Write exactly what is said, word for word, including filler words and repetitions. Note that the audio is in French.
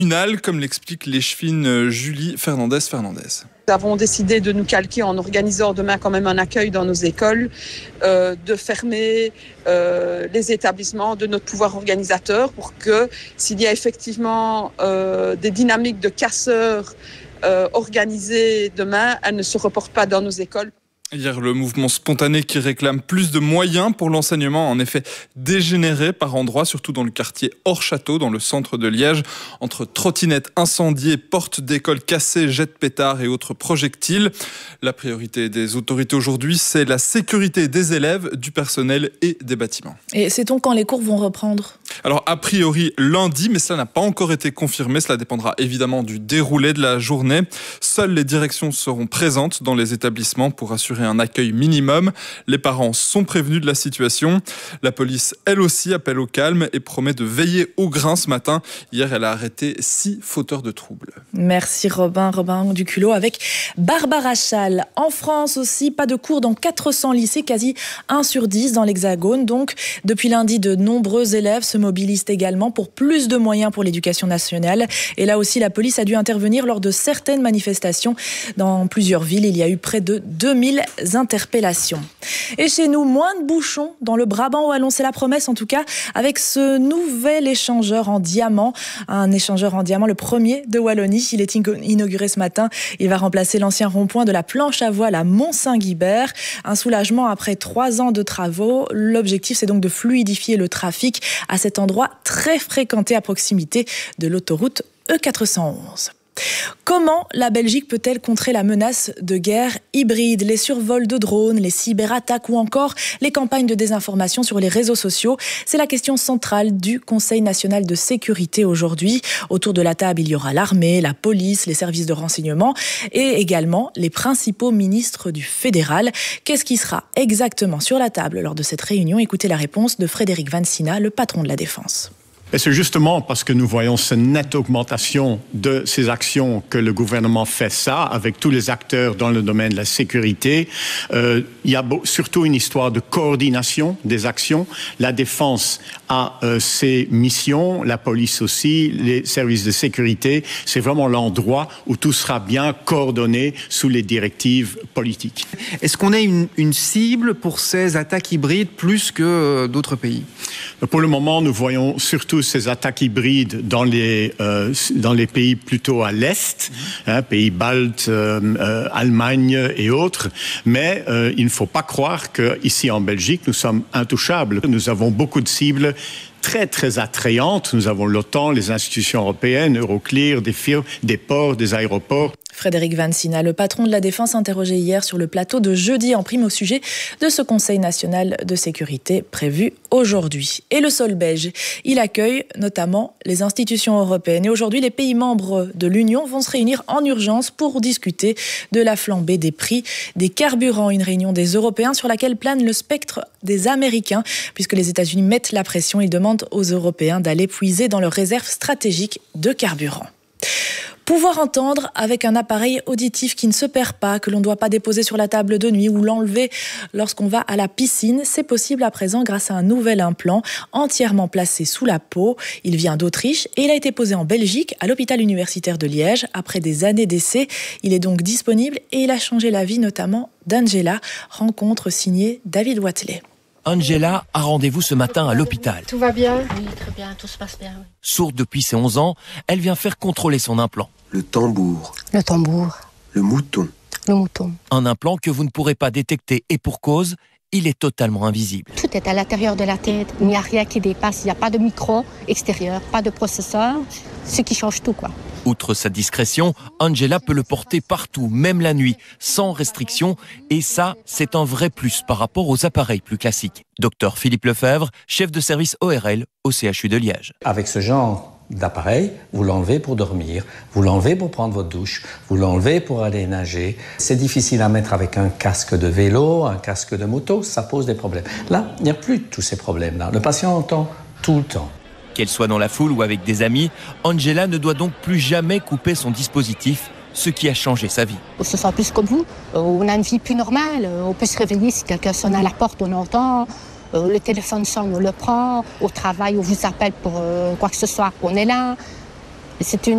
Finale, comme l'explique l'échevine Julie Fernandez-Fernandez. Nous avons décidé de nous calquer en organisant demain quand même un accueil dans nos écoles, euh, de fermer euh, les établissements de notre pouvoir organisateur pour que s'il y a effectivement euh, des dynamiques de casseurs euh, organisées demain, elles ne se reportent pas dans nos écoles. Hier, le mouvement spontané qui réclame plus de moyens pour l'enseignement a en effet dégénéré par endroits, surtout dans le quartier Hors-Château, dans le centre de Liège, entre trottinettes incendiées, portes d'écoles cassées, jets de pétards et autres projectiles. La priorité des autorités aujourd'hui, c'est la sécurité des élèves, du personnel et des bâtiments. Et sait-on quand les cours vont reprendre ? Alors, a priori, lundi, mais cela n'a pas encore été confirmé. Cela dépendra évidemment du déroulé de la journée. Seules les directions seront présentes dans les établissements pour assurer un accueil minimum. Les parents sont prévenus de la situation. La police, elle aussi, appelle au calme et promet de veiller au grain ce matin. Hier, elle a arrêté six fauteurs de troubles. Merci Robin, Robin du culot avec Barbara Chal. En France aussi, pas de cours dans quatre cents lycées, quasi un sur dix dans l'Hexagone. Donc, depuis lundi, de nombreux élèves se mobilisent également pour plus de moyens pour l'éducation nationale. Et là aussi, la police a dû intervenir lors de certaines manifestations. Dans plusieurs villes, il y a eu près de deux mille interpellations. Et chez nous, moins de bouchons dans le Brabant wallon, c'est la promesse en tout cas, avec ce nouvel échangeur en diamant, un échangeur en diamant, le premier de Wallonie. Il est inauguré ce matin. Il va remplacer l'ancien rond-point de la planche à voile à Mont-Saint-Guibert. Un soulagement après trois ans de travaux. L'objectif, c'est donc de fluidifier le trafic à cet endroit très fréquenté à proximité de l'autoroute E quatre cent onze. Comment la Belgique peut-elle contrer la menace de guerre hybride, les survols de drones, les cyberattaques ou encore les campagnes de désinformation sur les réseaux sociaux? C'est la question centrale du Conseil national de sécurité aujourd'hui. Autour de la table, il y aura l'armée, la police, les services de renseignement et également les principaux ministres du fédéral. Qu'est-ce qui sera exactement sur la table lors de cette réunion? Écoutez la réponse de Frédéric Vansina, le patron de la Défense. Et c'est justement parce que nous voyons cette nette augmentation de ces actions que le gouvernement fait ça, avec tous les acteurs dans le domaine de la sécurité. Euh, il y a surtout une histoire de coordination des actions. La défense a euh, ses missions, la police aussi, les services de sécurité. C'est vraiment l'endroit où tout sera bien coordonné sous les directives politiques. Est-ce qu'on a une, une cible pour ces attaques hybrides plus que euh, d'autres pays? Pour le moment, nous voyons surtout ces attaques hybrides dans les, euh, dans les pays plutôt à l'Est, hein, pays baltes, euh, euh, Allemagne et autres. Mais euh, il ne faut pas croire qu'ici en Belgique, nous sommes intouchables. Nous avons beaucoup de cibles très, très attrayantes. Nous avons l'OTAN, les institutions européennes, Euroclear, des firmes, des ports, des aéroports. Frédéric Vansina, le patron de la Défense, interrogé hier sur le plateau de Jeudi en prime au sujet de ce Conseil national de sécurité prévu aujourd'hui. Et le sol belge, il accueille notamment les institutions européennes. Et aujourd'hui, les pays membres de l'Union vont se réunir en urgence pour discuter de la flambée des prix des carburants. Une réunion des Européens sur laquelle plane le spectre des Américains, puisque les États-Unis mettent la pression. Ils demandent aux Européens d'aller puiser dans leurs réserves stratégiques de carburant. Pouvoir entendre avec un appareil auditif qui ne se perd pas, que l'on ne doit pas déposer sur la table de nuit ou l'enlever lorsqu'on va à la piscine, c'est possible à présent grâce à un nouvel implant entièrement placé sous la peau. Il vient d'Autriche et il a été posé en Belgique à l'hôpital universitaire de Liège après des années d'essais. Il est donc disponible et il a changé la vie notamment d'Angela. Rencontre signée David Watley. Angela a rendez-vous ce matin à l'hôpital. Tout va bien? Oui, très bien, tout se passe bien. Oui. Sourde depuis ses onze ans, elle vient faire contrôler son implant. Le tambour. Le tambour. Le mouton. Le mouton. Un implant que vous ne pourrez pas détecter et pour cause, il est totalement invisible. Tout est à l'intérieur de la tête. Il n'y a rien qui dépasse. Il n'y a pas de micro extérieur, pas de processeur. Ce qui change tout, quoi. Outre sa discrétion, Angela peut le porter partout, même la nuit, sans restriction. Et ça, c'est un vrai plus par rapport aux appareils plus classiques. Docteur Philippe Lefebvre, chef de service O R L au C H U de Liège. Avec ce genre d'appareil, vous l'enlevez pour dormir, vous l'enlevez pour prendre votre douche, vous l'enlevez pour aller nager. C'est difficile à mettre avec un casque de vélo, un casque de moto, ça pose des problèmes. Là, il n'y a plus de tous ces problèmes-là. Le patient entend tout le temps. Qu'elle soit dans la foule ou avec des amis, Angela ne doit donc plus jamais couper son dispositif, ce qui a changé sa vie. On se sent plus comme vous, on a une vie plus normale, on peut se réveiller si quelqu'un sonne à la porte, on entend. Le téléphone sonne, on le prend. Au travail, on vous appelle pour euh, quoi que ce soit, on est là. C'est une